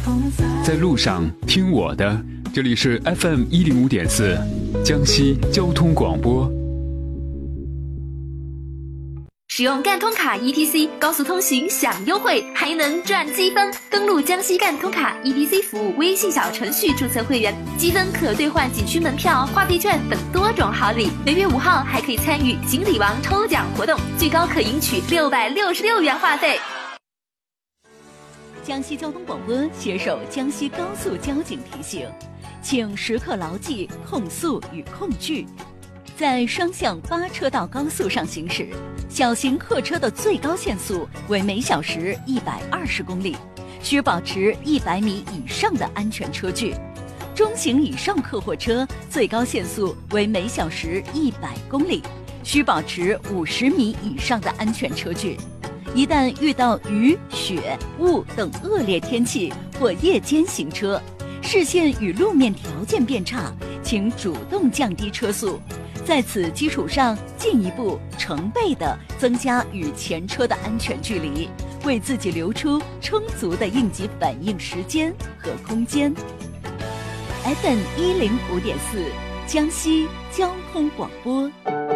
在路上听我的，这里是 FM105.4江西交通广播。 使用赣通卡 ETC 高速通行享优惠，还能赚积分。登录江西赣通卡 ETC 服务微信小程序注册会员，积分可兑换景区门票、话费券等多种好礼。每月5号还可以参与锦鲤王抽奖活动，最高可赢取666元话费。 江西交通广播携手江西高速交警提醒，请时刻牢记控速与控制。在双向8车道高速上行驶，小型客车的最高限速为每小时120公里，需保持100米以上的安全车距。中型以上客货车最高限速为每小时100公里，需保持50米以上的安全车距。一旦遇到雨、雪、雾等恶劣天气或夜间行车，视线与路面条件变差，请主动降低车速。在此基础上，进一步成倍地增加与前车的安全距离，为自己留出充足的应急反应时间和空间。FM105.4江西交通广播。